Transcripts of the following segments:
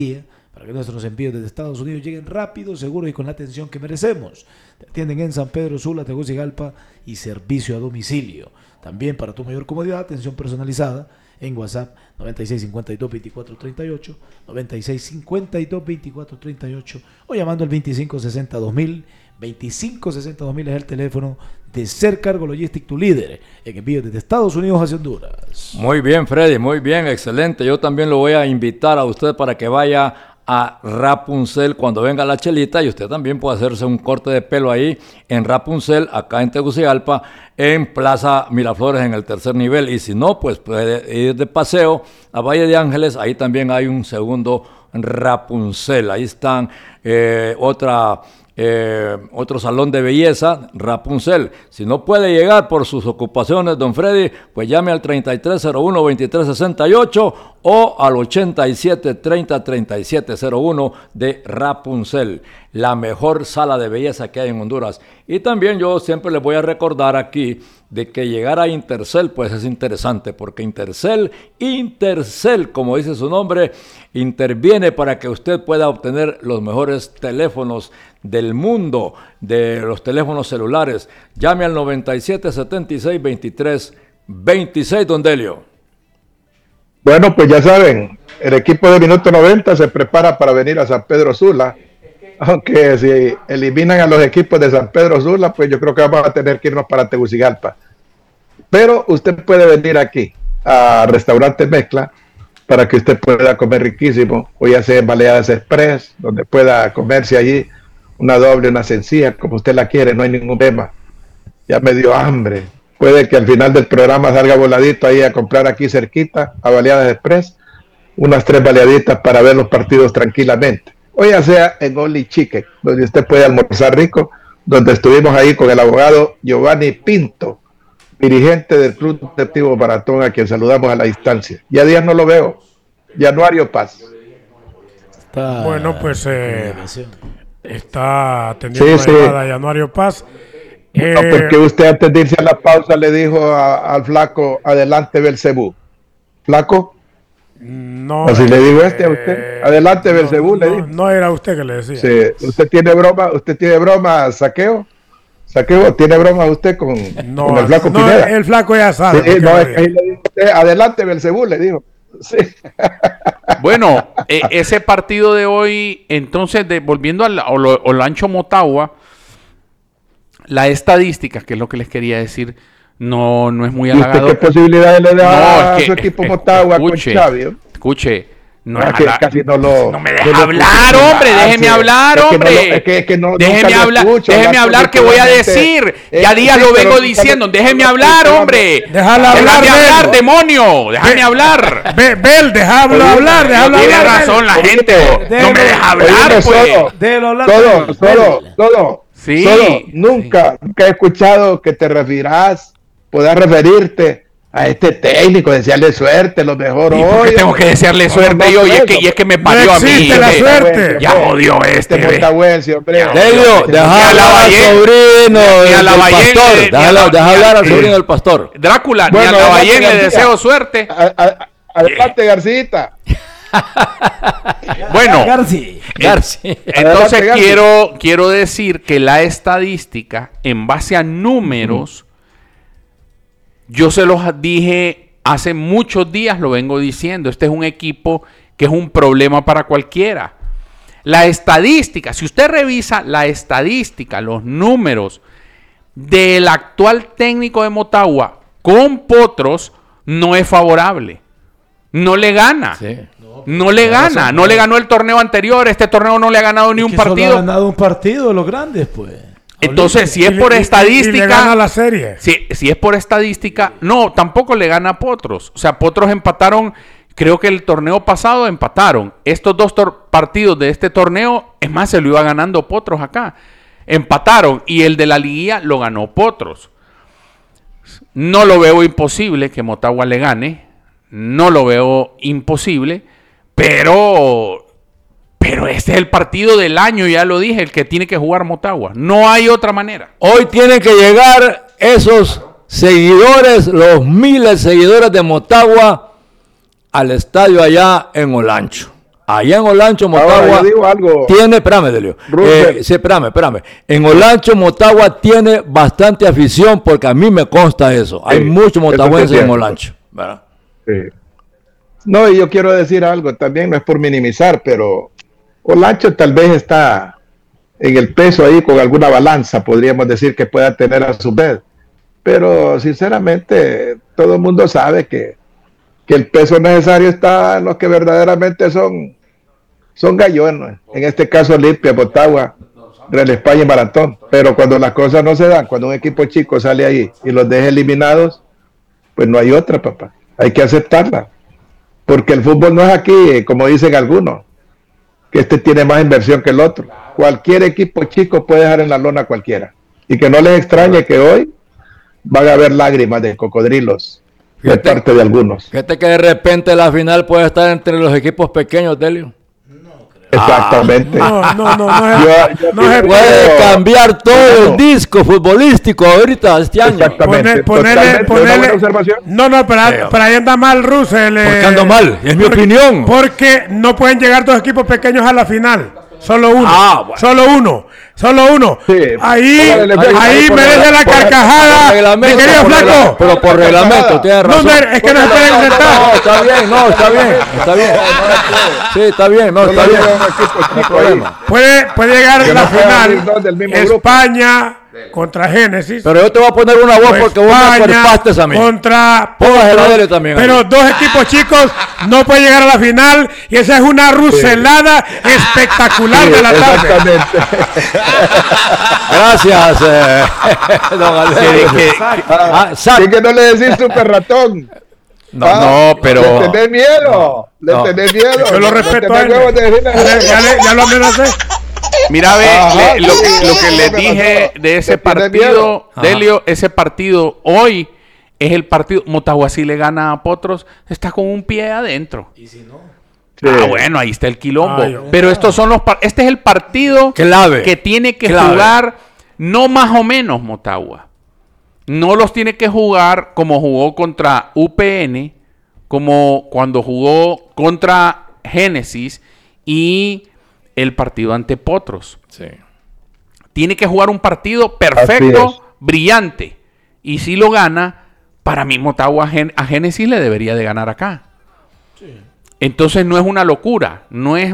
para que nuestros envíos desde Estados Unidos lleguen rápido, seguro y con la atención que merecemos. Te atienden en San Pedro Sula, Tegucigalpa y servicio a domicilio. También para tu mayor comodidad, atención personalizada en WhatsApp 9652-2438, 9652-2438 o llamando al 2560-2000. 2560-2000 es el teléfono de Sercargo Logistic, tu líder en envíos desde Estados Unidos hacia Honduras. Muy bien, Freddy, muy bien, excelente. Yo también lo voy a invitar a usted para que vaya a Rapunzel cuando venga la Chelita, y usted también puede hacerse un corte de pelo ahí en Rapunzel, acá en Tegucigalpa, en Plaza Miraflores, en el tercer nivel. Y si no, pues puede ir de paseo a Valle de Ángeles, ahí también hay un segundo Rapunzel. Ahí están otro salón de belleza, Rapunzel. Si no puede llegar por sus ocupaciones, don Freddy, pues llame al 3301-2368 o al 8730-3701 de Rapunzel, la mejor sala de belleza que hay en Honduras. Y también yo siempre les voy a recordar aquí de que llegar a Intercel pues es interesante, porque Intercel, como dice su nombre, interviene para que usted pueda obtener los mejores teléfonos del mundo, de los teléfonos celulares. Llame al 9776-2326, don Delio. Bueno, pues ya saben, el equipo de Minuto 90 se prepara para venir a San Pedro Sula, aunque si eliminan a los equipos de San Pedro Sula, pues yo creo que vamos a tener que irnos para Tegucigalpa. Pero usted puede venir aquí a Restaurante Mezcla para que usted pueda comer riquísimo, o ya sea en Baleadas Express, donde pueda comerse allí una doble, una sencilla, como usted la quiere, no hay ningún tema. Ya me dio hambre. Puede que al final del programa salga voladito ahí a comprar aquí cerquita, a Baleadas Express, unas 3 baleaditas para ver los partidos tranquilamente. O ya sea en Only Chicken, donde usted puede almorzar rico, donde estuvimos ahí con el abogado Giovanni Pinto, dirigente del Club Deportivo Maratón, a quien saludamos a la distancia. Ya días no lo veo. Januario Paz. Bueno, pues está atendiendo la llamada Januario Paz. No, porque usted antes de irse a la pausa le dijo al flaco, adelante Belcebú. ¿Flaco? No. Así le digo a usted, adelante Belcebú, le dijo. No era usted que le decía. Sí. ¿Usted tiene broma, Saqueo? ¿Saqueo tiene broma usted con el flaco Pineda? El flaco ya sabe. Sí, no, es que ahí le dijo usted, adelante Belcebú, le dijo. Sí. Bueno, ese partido de hoy, entonces, volviendo al Olancho Motagua, la estadística, que es lo que les quería decir, no es muy halagador. ¿Qué posibilidades le da a su equipo Motagua con Xavi? Escuche, no me deja hablar, hombre, déjeme hablar, hombre. Déjeme hablar, que voy a decir. Ya días lo vengo diciendo, déjeme hablar, hombre. Déjame hablar, demonio, déjame hablar. Bel, déjame hablar. Tiene razón la gente, no me deja hablar, pues. Todo. Sí. Nunca he escuchado que te puedas referirte a este técnico, desearle suerte, lo mejor hoy. ¿Por qué tengo que desearle suerte yo? Y es que me parió a mí. La suerte. Ya jodió Delio, deja hablar al sobrino del pastor. Deja hablar al sobrino del pastor. Drácula, ni a Lavallén le deseo suerte. Adelante, Garcita. Bueno, García. Entonces quiero decir que la estadística, en base a números, yo se los dije hace muchos días, lo vengo diciendo, este es un equipo que es un problema para cualquiera. La estadística, si usted revisa la estadística, los números del actual técnico de Motagua con Potros, no es favorable. No le gana. Sí. No le ganó el torneo anterior. Este torneo no le ha ganado ni un partido. Solo ha ganado un partido de los grandes, pues. Entonces, si es por estadística. Y le gana la serie. Si es por estadística, no, tampoco le gana a Potros. O sea, Potros empataron. Creo que el torneo pasado empataron. Estos dos partidos de este torneo, es más, se lo iba ganando Potros acá. Empataron. Y el de la liguilla lo ganó Potros. No lo veo imposible que Motagua le gane. No lo veo imposible. Pero este es el partido del año, ya lo dije, el que tiene que jugar Motagua. No hay otra manera. Hoy tienen que llegar esos seguidores, los miles de seguidores de Motagua, al estadio allá en Olancho. Allá en Olancho, Ahora, Motagua yo digo algo. tiene, espérame, Delio. Russell. Sí, espérame. En Olancho, Motagua tiene bastante afición porque a mí me consta eso. Hay Sí, muchos eso motagüenses es en cierto. Olancho, ¿verdad? Sí. No, y yo quiero decir algo también, no es por minimizar, pero Olancho tal vez está en el peso ahí con alguna balanza, podríamos decir que pueda tener a su vez. Pero sinceramente, todo el mundo sabe que el peso necesario está en los que verdaderamente son gallones. En este caso, Olimpia, Motagua, Real España y Maratón. Pero cuando las cosas no se dan, cuando un equipo chico sale ahí y los deja eliminados, pues no hay otra, papá. Hay que aceptarla. Porque el fútbol no es aquí, como dicen algunos, que este tiene más inversión que el otro. Cualquier equipo chico puede dejar en la lona a cualquiera. Y que no les extrañe que hoy van a haber lágrimas de cocodrilos de Fíjate. parte de algunos. Fíjate que de repente la final puede estar entre los equipos pequeños, Delio. Exactamente. No es. Yo no se Puede cambiar todo el disco futbolístico ahorita este año. Exactamente. Ponerle. Totalmente una buena observación. No, pero ahí anda mal Russell. Porque ando mal, es mi opinión. Porque no pueden llegar dos equipos pequeños a la final. Solo uno. Ah, bueno. Solo uno. Sí. Ahí Ahí por merece la por carcajada. Mi reglamento, querido por flaco. Pero por reglamento, tienes razón. No, es que no se pueden No, enfrentar. está bien. Sí, está bien, no, está bien. No hay problema. Puede llegar Que la no puedan final ir dos del mismo grupo. España contra Génesis. Pero yo te voy a poner una voz porque vos me acuerpaste a mí. Contra Póngase la Delio también. pero ahí. dos equipos chicos no pueden llegar a la final y esa es una ruselada espectacular de la tarde. Exactamente. Gracias, don Alberto. Sac. ¿Y que no le decís super ratón? No, pero... ¿Le tenés miedo? ¿Le No. tenés miedo? Yo lo ¿Le respeto a tenés él. huevos de decirle- Ya lo amenacé. Mira, ve, Ajá, lo sí, que le no, dije no, de ese ¿te tiene partido, miedo? Delio, ese partido hoy es el partido. Motagua si le gana a Potros, está con un pie adentro. Sí. Bueno, ahí está el quilombo. Ay, Pero estos son este es el partido Clave. que tiene que Clave. jugar, no más o menos Motagua. No los tiene que jugar como jugó contra UPN, como cuando jugó contra Génesis y el partido ante Potros. Sí. Tiene que jugar un partido Así perfecto, es. brillante. Y si lo gana, para mí Motagua a Génesis le debería de ganar acá. Entonces no es una locura.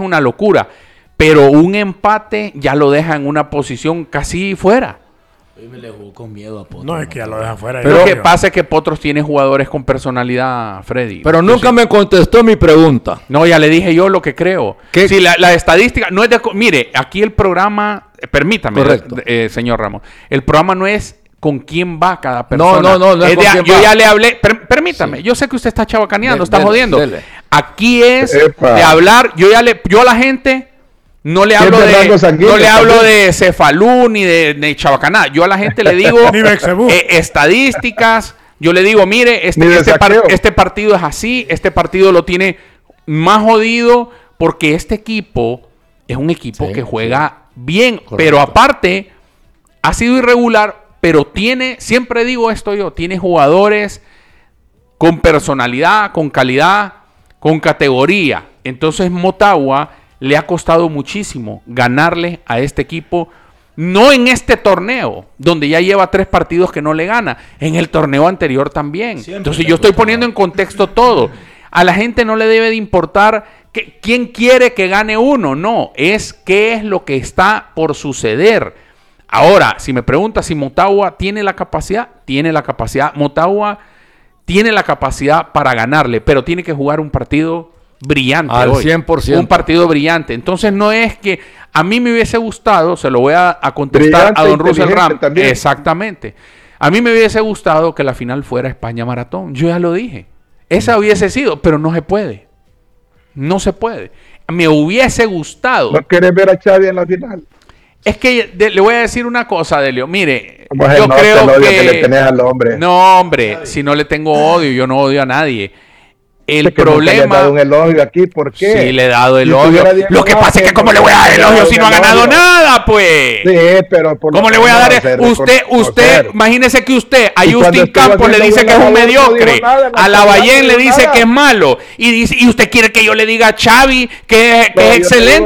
Pero un empate ya lo deja en una posición casi fuera. Hoy me le jugó con miedo a Potro. No, es que ya lo deja fuera. Pero lo que pasa es que Potros tiene jugadores con personalidad, Freddy. Pero nunca me contestó mi pregunta. No, ya le dije yo lo que creo. ¿Qué? Si la estadística no es de... Mire, aquí el programa... permítame, Correcto. señor Ramos. El programa no es con quién va cada persona. No es Es con quién yo va. ya le hablé... permítame, Sí. yo sé que usted está chabacaneando, Dele, está dele, jodiendo. dele. Aquí es Epa. de hablar... Yo a la gente... No le ¿Quién hablo es Fernando de Sanguíneo no le hablo también? de Cefalú ni de Chabacaná. Yo a la gente le digo Ni Bexebú. estadísticas. Yo le digo, mire, Ni de saqueo. este partido es así, este partido lo tiene más jodido porque este equipo es un equipo Sí, que juega bien, Correcto. pero aparte ha sido irregular, pero siempre digo esto yo, tiene jugadores con personalidad, con calidad, con categoría. Entonces Motagua le ha costado muchísimo ganarle a este equipo, no en este torneo, donde ya lleva 3 partidos que no le gana, en el torneo anterior también. Siempre Entonces le yo estoy costaba. poniendo en contexto todo. A la gente no le debe de importar quién quiere que gane uno, no, es qué es lo que está por suceder. Ahora, si me preguntas si Motagua tiene la capacidad, Motagua tiene la capacidad para ganarle, pero tiene que jugar un partido brillante Al hoy. 100%. Un partido brillante. Entonces no es que a mí me hubiese gustado, se lo voy a contestar Brillante, a don Russell inteligente Ram. también. Exactamente. A mí me hubiese gustado que la final fuera España Maratón. Yo ya lo dije. Esa hubiese sido, pero no se puede. No se puede. Me hubiese gustado. ¿No querés ver a Xavi en la final? Es que le voy a decir una cosa, Delio. Mire, Como es yo el creo odio que... le tenés al hombre. No, hombre, si no le tengo odio, yo no odio a nadie. El que nunca le han problema... dado un elogio aquí, ¿por qué? Sí, le he dado Si elogio. tuviera Diego Lo que pasa es que ¿cómo le voy a dar elogio si no ha ganado nada, pues? Sí, pero por ¿Cómo le voy a dar? Usted, imagínese que usted a Justin Campos le dice que es un mediocre, a Lavallén le dice que es malo, y usted quiere que yo le diga a Xavi que es excelente.